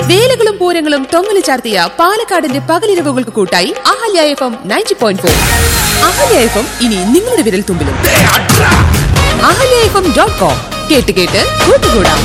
വേലകളും പൂരങ്ങളും തൊങ്ങല് ചാർത്തിയ പാലക്കാടിന്റെ പകലിരവുകൾക്ക് കൂട്ടായി അഹല്യ FM 90.4. അഹല്യ FM ഇനി നിങ്ങളുടെ വിരൽ തുമ്പിലും. ahlyafm.com കേട്ട് കൂട്ടുകൂടാം.